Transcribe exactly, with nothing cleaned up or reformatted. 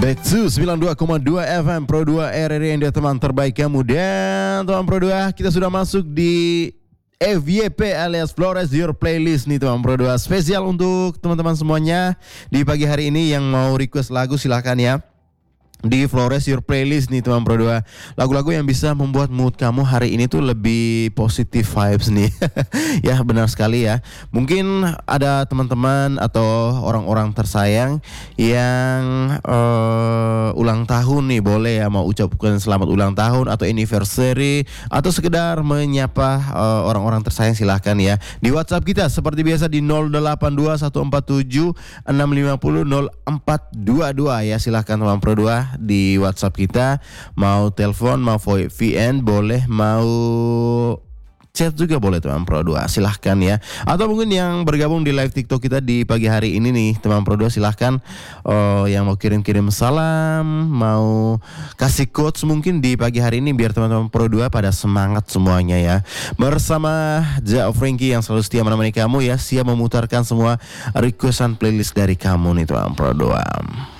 Back to sembilan puluh dua koma dua F M Pro dua R R I, teman terbaik kamu. Dan teman Pro dua, kita sudah masuk di F Y P alias Flores Your Playlist nih teman Pro dua. Spesial untuk teman-teman semuanya di pagi hari ini yang mau request lagu silahkan ya. Di Flores Your Playlist nih teman Pro dua. Lagu-lagu yang bisa membuat mood kamu hari ini tuh lebih positif vibes nih. Ya benar sekali ya. Mungkin ada teman-teman atau orang-orang tersayang yang uh, ulang tahun nih, boleh ya mau ucapkan selamat ulang tahun atau anniversary atau sekedar menyapa uh, orang-orang tersayang, silahkan ya. Di WhatsApp kita seperti biasa di nol delapan dua satu empat tujuh enam lima nol nol empat dua dua ya, silahkan teman Pro dua di WhatsApp kita. Mau telepon, mau V N boleh, mau chat juga boleh teman Pro dua, silahkan ya. Atau mungkin yang bergabung di live TikTok kita di pagi hari ini nih teman Pro dua, silahkan oh, yang mau kirim-kirim salam, mau kasih quotes mungkin di pagi hari ini biar teman-teman Pro dua pada semangat semuanya ya. Bersama Jao Frankie yang selalu setia menemani kamu ya, siap memutarkan semua requestan playlist dari kamu nih teman Pro dua.